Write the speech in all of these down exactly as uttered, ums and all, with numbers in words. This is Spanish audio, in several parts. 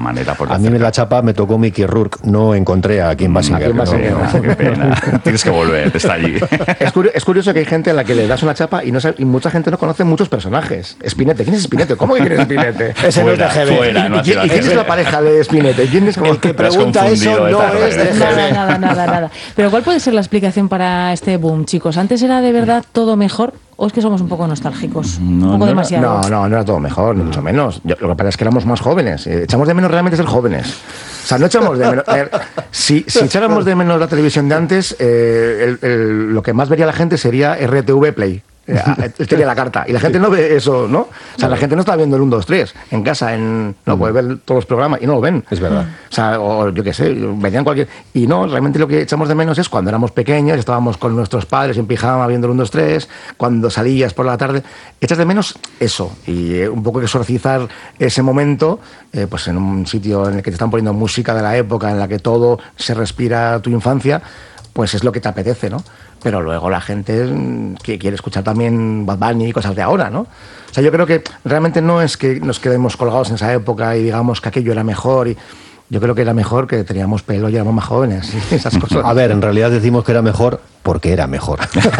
manera. Por a mí me la chapa me tocó Mickey Rourke, no encontré a Kim Basinger. No, no, qué pena. Tienes que volver, está allí. Es curioso, es curioso que hay gente a la que le das una chapa y, no sabe, y mucha gente no conoce muchos personajes. Spinette, ¿quién es Spinette? ¿Cómo que quién es Spinette? Ese no es de G B. Fuera, no ¿Y, quién, ¿Y quién es la pareja de Spinette? ¿Quién es como el que pregunta eso no es de G B? Nada, nada, nada, nada. Pero ¿cuál puede ser la explicación para este boom, chicos? ¿Antes era de verdad todo mejor o es que somos un poco nostálgicos? No, un poco no, demasiado. No, no, no era todo mejor, ni mucho menos. Yo, lo que pasa es que éramos más jóvenes. Eh, echamos de menos realmente ser jóvenes. O sea, no echamos de menos. Eh, si, si echáramos de menos la televisión de antes, eh, el, el, lo que más vería la gente sería R T V Play. Él tenía la carta y la gente no ve eso, ¿no? O sea, la gente no está viendo el uno, dos, tres en casa, en no puede ver todos los programas y no lo ven. Es verdad. O sea, o yo qué sé, venían cualquier... Y no, realmente lo que echamos de menos es cuando éramos pequeños, estábamos con nuestros padres en pijama viendo el uno, dos, tres, cuando salías por la tarde, echas de menos eso y eh, un poco exorcizar ese momento, eh, pues en un sitio en el que te están poniendo música de la época, en la que todo se respira tu infancia, pues es lo que te apetece, ¿no? Pero luego la gente que quiere escuchar también Bad Bunny y cosas de ahora, ¿no? O sea, yo creo que realmente no es que nos quedemos colgados en esa época y digamos que aquello era mejor y... Yo creo que era mejor que teníamos pelo y éramos más jóvenes y esas cosas. A ver, en realidad decimos que era mejor porque era mejor.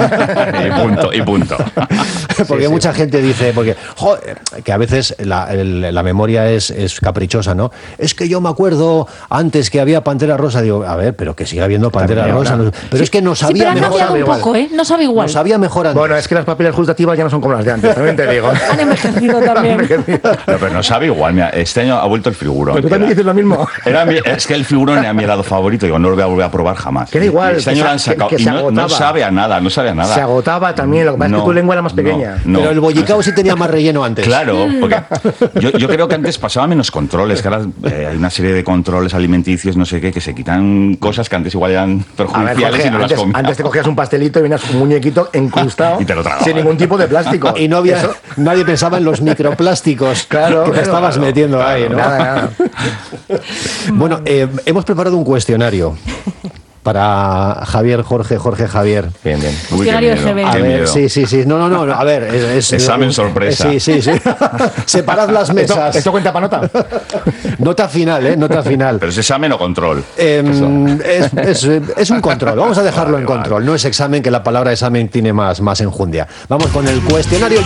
y punto, y punto. Porque sí, sí. mucha gente dice, porque joder, que a veces la, el, la memoria es, es caprichosa, ¿no? Es que yo me acuerdo antes que había Pantera Rosa, digo, a ver, pero que siga habiendo Pantera También, Rosa. claro. No, pero Sí, es que nos Sí, sabía pero ha mejor. cambiado un igual. poco, ¿eh? No sabe igual. Nos sabía mejor antes. Bueno, es que las papilas gustativas ya no son como las de antes, también te digo. Han envejecido también. No, pero no sabe igual. Mira, este año ha vuelto el figurón. Pero tú también Era- dices lo mismo. Era mi- es que el figurón era mi helado favorito. Digo, no lo voy a volver a probar jamás. Que da igual, Y este que año se- lo han sacado. que- que y se no, no agotaba. sabe a nada, no sabe a nada. Se agotaba también, lo que pasa es que No, tu lengua era más pequeña. no, no. Pero el bollicao sí tenía más relleno antes. Claro, porque yo, yo creo que antes pasaba menos controles, que ahora eh, hay una serie de controles alimenticios, no sé qué, que se quitan cosas que antes igual eran A ver, perjudiciales Jorge, y no antes, las comías. antes te cogías un pastelito y venías un muñequito incrustado Y te lo tragabas. sin ningún tipo de plástico. Y no había, Eso- nadie pensaba en los microplásticos Claro, que te claro, estabas claro, metiendo claro, ahí, ¿no? Nada, nada. Bueno, eh, hemos preparado un cuestionario para Javier, Jorge, Jorge, Javier. Bien, bien. Uy, qué Cuestionario de miedo, G B. A qué ver, miedo. sí, sí, sí. No, no, no, no, a ver, es, es- Examen sorpresa. Sí, sí, sí. Separad las ¿Esto, mesas. ¿Esto cuenta para nota? Nota final, ¿eh? Nota final. Pero es examen o control. Eh, es, es- es un control, vamos a dejarlo en Vale, vale. control. No es examen, que la palabra examen tiene más, más enjundia. Vamos con el cuestionario.